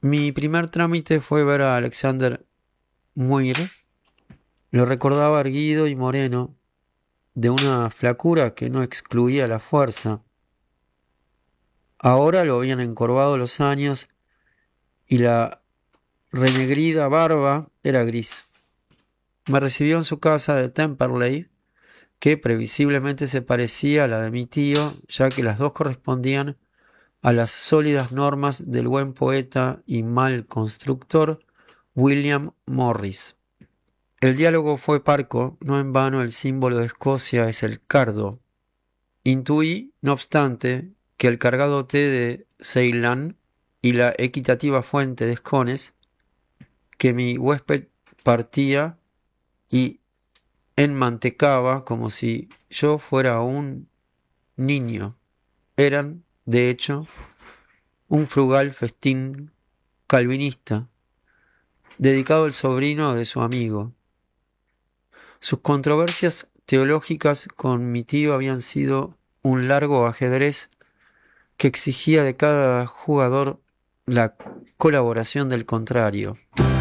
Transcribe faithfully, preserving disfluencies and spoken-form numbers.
Mi primer trámite fue ver a Alexander Muir. Lo recordaba erguido y moreno, de una flacura que no excluía la fuerza. Ahora lo habían encorvado los años y la renegrida barba era gris. Me recibió en su casa de Temperley, que previsiblemente se parecía a la de mi tío, ya que las dos correspondían a las sólidas normas del buen poeta y mal constructor William Morris. El diálogo fue parco, no en vano el símbolo de Escocia es el cardo. Intuí, no obstante, que el cargado té de Ceilán y la equitativa fuente de Scones que mi huésped partía y enmantecaba como si yo fuera un niño eran, de hecho, un frugal festín calvinista dedicado al sobrino de su amigo. Sus controversias teológicas con mi tío habían sido un largo ajedrez que exigía de cada jugador la colaboración del contrario.